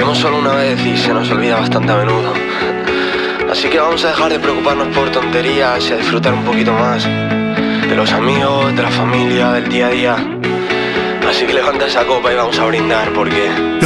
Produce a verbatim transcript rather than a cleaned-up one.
vivimos solo una vez y se nos olvida bastante a menudo. Así que vamos a dejar de preocuparnos por tonterías y a disfrutar un poquito más de los amigos, de la familia, del día a día. Así que levanta esa copa y vamos a brindar porque...